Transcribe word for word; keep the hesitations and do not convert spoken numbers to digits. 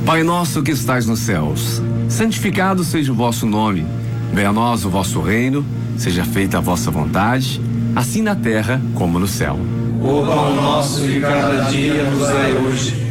Pai nosso que estais nos céus, santificado seja o vosso nome. Venha a nós o vosso reino, seja feita a vossa vontade, assim na terra como no céu. O pão nosso de cada dia nos dai hoje.